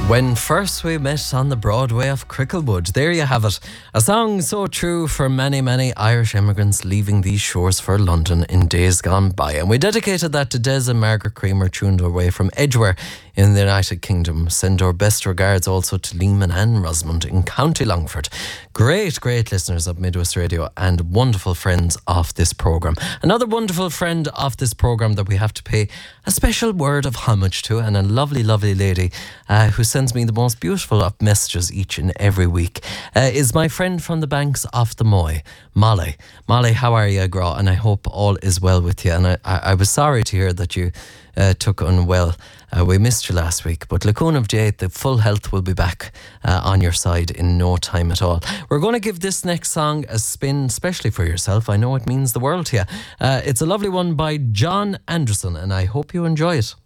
When first we met on the Broadway of Cricklewood. There you have it. A song so true for many, many Irish immigrants leaving these shores for London in days gone by. And we dedicated that to Des and Margaret Creamer, tuned away from Edgware in the United Kingdom. Send our best regards also to Liam and Anne Rosamond in County Longford. Great, great listeners of Midwest Radio and wonderful friends of this programme. Another wonderful friend of this programme that we have to pay a special word of homage to, and a lovely, lovely lady who sends me the most beautiful of messages each and every week, is my friend from the banks of the Moy, Molly. Molly, how are you, Gra? And I hope all is well with you. And I was sorry to hear that you took unwell. We missed you last week, but Lacoon of Jade, the full health will be back on your side in no time at all. We're going to give this next song a spin, especially for yourself. I know it means the world to you. It's a lovely one by John Anderson, and I hope you enjoy it.